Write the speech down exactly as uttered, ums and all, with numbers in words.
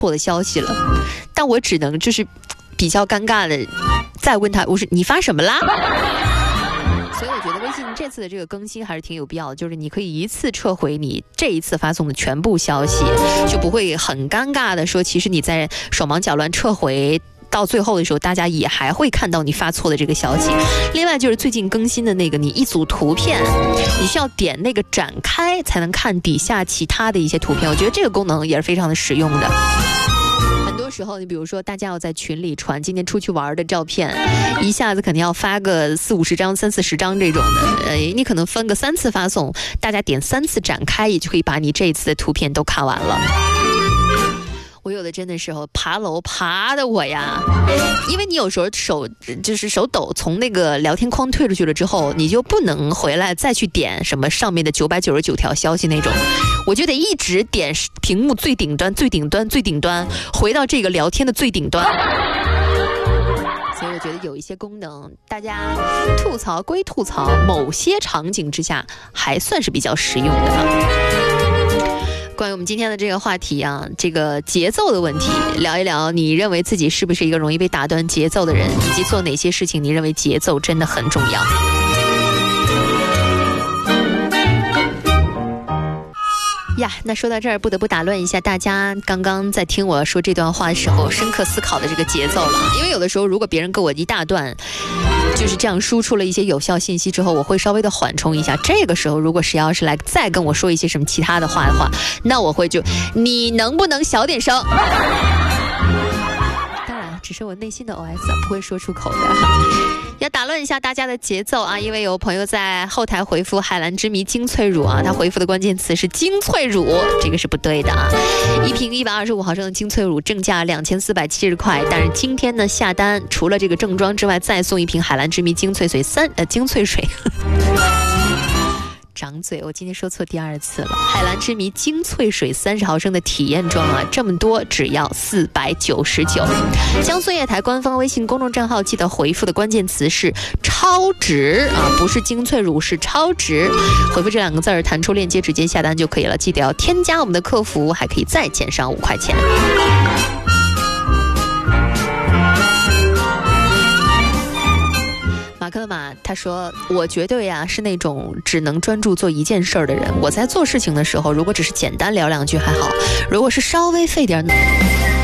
我的消息了，但我只能就是比较尴尬的再问他，我说你发什么啦？所以我觉得微信这次的这个更新还是挺有必要的，就是你可以一次撤回你这一次发送的全部消息，就不会很尴尬的说其实你在手忙脚乱撤回，到最后的时候大家也还会看到你发错的这个消息。另外就是最近更新的那个，你一组图片你需要点那个展开才能看底下其他的一些图片，我觉得这个功能也是非常的实用的。很多时候你比如说大家要在群里传今天出去玩的照片，一下子肯定要发个四五十张三四十张这种的，呃，你可能分个三次发送，大家点三次展开也就可以把你这一次的图片都看完了。我有的真的时候爬楼爬的我呀，因为你有时候手就是手抖，从那个聊天框退出去了之后，你就不能回来再去点什么上面的九百九十九条消息那种，我就得一直点屏幕最顶端最顶端最顶端，回到这个聊天的最顶端。所以我觉得有一些功能大家吐槽归吐槽，某些场景之下还算是比较实用的啊。关于我们今天的这个话题啊，这个节奏的问题，聊一聊你认为自己是不是一个容易被打断节奏的人，以及做哪些事情你认为节奏真的很重要。呀，那说到这儿不得不打乱一下大家刚刚在听我说这段话的时候深刻思考的这个节奏了，因为有的时候如果别人给我一大段就是这样输出了一些有效信息之后，我会稍微的缓冲一下，这个时候如果谁要是来再跟我说一些什么其他的话的话，那我会就你能不能小点声，当然只是我内心的 O S， 不会说出口的。要打乱一下大家的节奏啊，因为有朋友在后台回复海蓝之谜精粹乳啊，他回复的关键词是精粹乳，这个是不对的啊。一瓶一百二十五毫升的精粹乳正价两千四百七十块，但是今天呢下单除了这个正装之外，再送一瓶海蓝之谜精粹水三呃精粹水。长嘴，我今天说错第二次了。海蓝之谜精粹水三十毫升的体验装啊，这么多只要四百九十九。江苏业台官方微信公众账号记得回复的关键词是超值啊，不是精粹乳，是超值。回复这两个字儿，弹出链接直接下单就可以了。记得要添加我们的客服，还可以再减上五块钱。马克马他说，我绝对呀、啊、是那种只能专注做一件事儿的人。我在做事情的时候，如果只是简单聊两句还好，如果是稍微费点